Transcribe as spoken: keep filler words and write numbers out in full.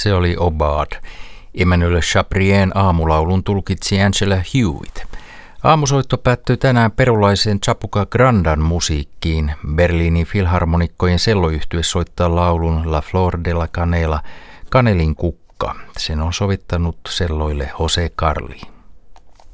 Se oli Aubade. Emmanuel Chabrien aamulaulun tulkitsi Angela Hewitt. Aamusoitto päättyi tänään perulaisen Chapuca Grandan musiikkiin. Berliinin filharmonikkojen selloyhtye soittaa laulun La Flor de la Canela, kanelin kukka. Sen on sovittanut selloille Jose Carli.